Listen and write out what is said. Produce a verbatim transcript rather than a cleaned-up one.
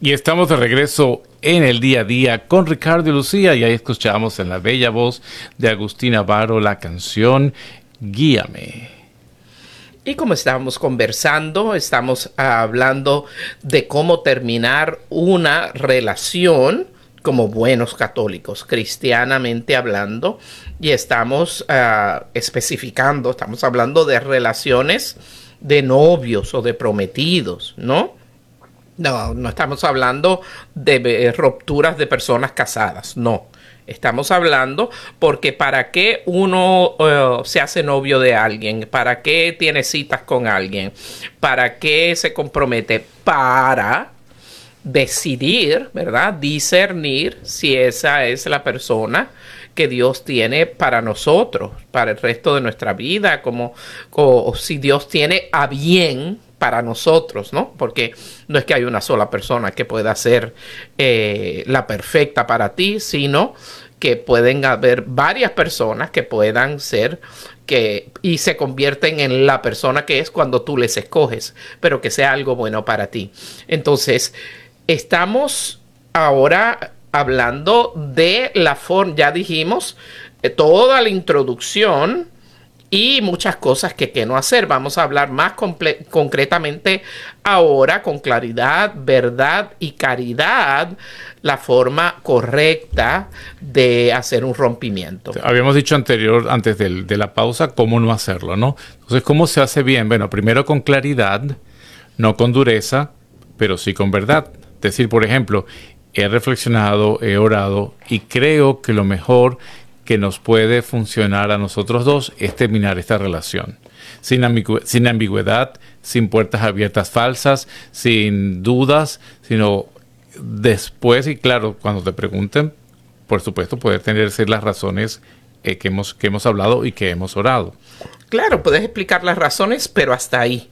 Y estamos de regreso en el día a día con Ricardo y Lucía, y ahí escuchamos en la bella voz de Agustín Navarro la canción Guíame. Y como estábamos conversando, estamos hablando de cómo terminar una relación como buenos católicos, cristianamente hablando, y estamos uh, especificando, estamos hablando de relaciones de novios o de prometidos, ¿no? No, no estamos hablando de eh, rupturas de personas casadas, no. Estamos hablando porque para qué uno uh, se hace novio de alguien, para qué tiene citas con alguien, para qué se compromete, para decidir, ¿verdad? Discernir si esa es la persona que Dios tiene para nosotros, para el resto de nuestra vida, como o, o si Dios tiene a bien para nosotros, ¿no? Porque no es que hay una sola persona que pueda ser eh, la perfecta para ti, sino que pueden haber varias personas que puedan ser que y se convierten en la persona que es cuando tú les escoges, pero que sea algo bueno para ti. Entonces, estamos ahora hablando de la forma, ya dijimos, eh, toda la introducción y muchas cosas que, que no hacer. Vamos a hablar más concretamente ahora, con claridad, verdad y caridad, la forma correcta de hacer un rompimiento. Habíamos dicho anterior, antes de, de la pausa, cómo no hacerlo, ¿no? Entonces, ¿cómo se hace bien? Bueno, primero con claridad, no con dureza, pero sí con verdad. Es decir, por ejemplo, he reflexionado, he orado y creo que lo mejor que nos puede funcionar a nosotros dos es terminar esta relación. Sin, ambigu- sin ambigüedad, sin puertas abiertas falsas, sin dudas, sino después, y claro, cuando te pregunten, por supuesto, poder tener ser las razones eh, que, hemos, que hemos hablado y que hemos orado. Claro, puedes explicar las razones, pero hasta ahí.